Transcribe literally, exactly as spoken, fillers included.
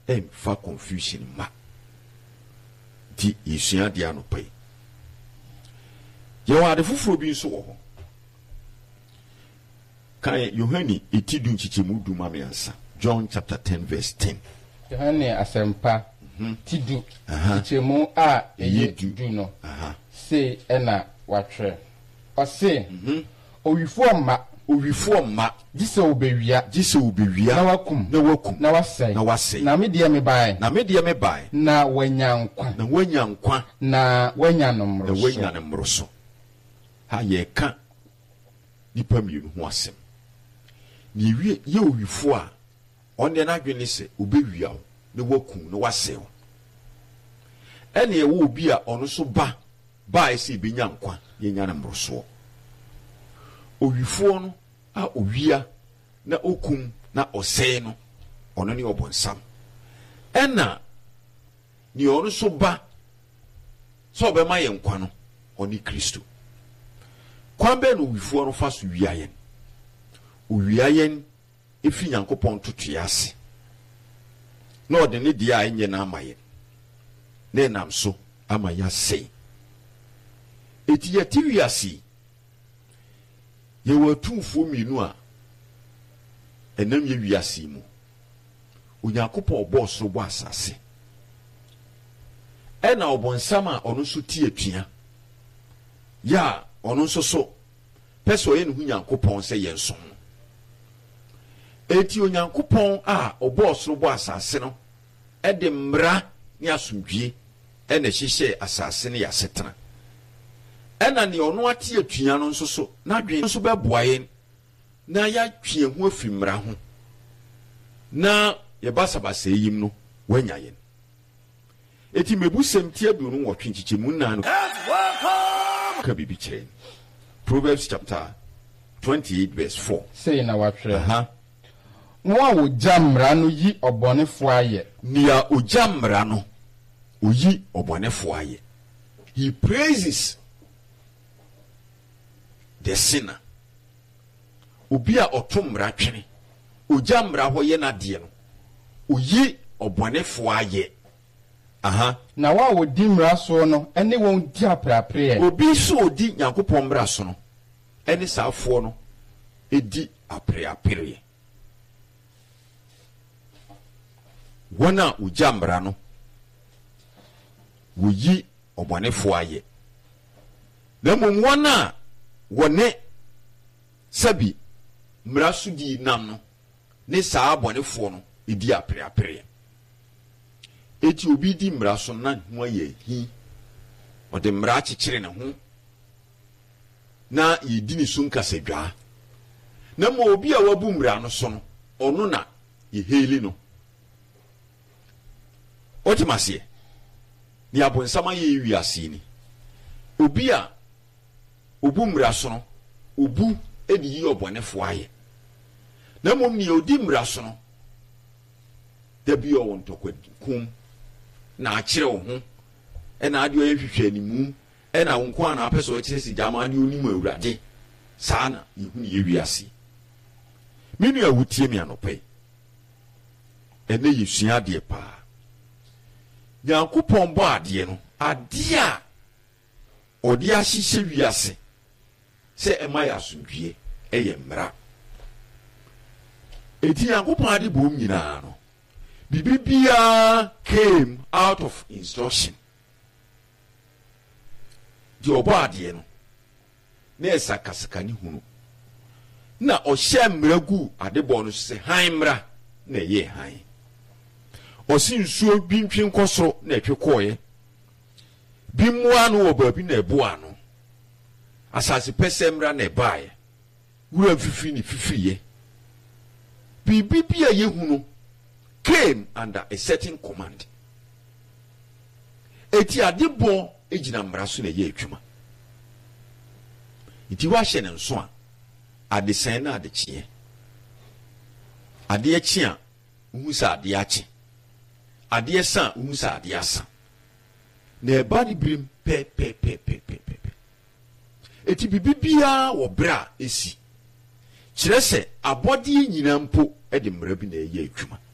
em fa confusion ma di yesua dia no pai ye wa de fufuro bi nso wo ho kan Yohani etidu nchichemu du ma meansa John chapter ten verse ten. Yohani asempa tidu nchichemu a eye du no se ena watwe o se owifo ma owifo ma gise obewia gise obewia na wakum na wakum na wasai na wasai na me de me bai na me de me bai na wanyankwa na wanyankwa na wanyanomro na wanyanomro so ha ye ka nipa mienu ho asem ni wie ye owifo a onde na adwene se obewia wo na wakum na wasai wo ene ye wo obi a ono so ba ba ese benyankwa ye nyanomro so owifo no a owia na okum na osei no ono ne obonsam ena ni ono so ba so be ma ye nkwa no oni Kristo kwambe no owifo no fa so wia yen owia yen efi Nyankopon totua ase na ode ne dia enye na amaye na nam so amaya sei eti ya tiwiasi ye watumfo mienu a enam ye wiase mu Onyankopon obo so bo asase ena obonsam a ono so tie atua ya ono so so peso ye ne hu Nyankopon se ye nso eti Onyankopon a obo so bo asase no e de mmra ne asomdwie ena hyehye asase ne yasetena ena ne ono ate atua no nso so na dwen nso beboaye na ya twie ho afimra ho na ye basabasa yim no wanya yen eti mebusem tie du no wotwe nchichemu na no ka bibi chen Proverbs chapter twenty-eight verse four say na watwe ha no a ojamra no yi obonefo aye nia ojamra no oyi obonefo aye he praises the sinner obi a otomra twene ojamra ho ye na de no oyi obonefo aye aha na wa wodi mra so no ene won di aprapre obi so odi Nyankopon mra so no ene saafo no edi aprapre wona ojamra no woyi obonefo aye na mo wona wone sabi mra so di nam no ne saa abonefo no edi aprapre eti obi di mra so na ho ye hi o de mra chichire ne ho na yedi ni so nkasadwa na mo obi a wabu mra no so no ono na ye heli no otimase ni abonsama ye wiase ni obi a obu mra so no obu edi yi obonefo aye na mom ni odi mra so no da bi o wontokwa kum na akire wo ho e na ade o yehwehwe animu e na wo nko ana apeso akire si jama ne onimu awurade saa na yehu ye wiase minu awutie mi anope ene yesua de pa Nyankopon bo ade no ade a odi ahihye wiase se ema ya asundwie eye mra eti Nyankopon ade bo nyina no bibibia came out of instruction di obo ade no na esakasaka ni hunu na o hye mra gu ade bo no se han mra na ye han o si nsuo bintwin koso na etwe koye bi mua no oba bi na eboa no asase pesemra na ebae wura fifi ni fifiye bibibia ye hunu came under a certain command eti adebo ejina mra so na ye atwuma iti wa hye ne nso a adesen na adekye ade akye a uhu sa ade akye ade sa uhu sa ade asa na eba di brim pe pe pe pe pe pe eti bibibia wo bra esi kire se abode nyina mpo e de mra bi na ye atwuma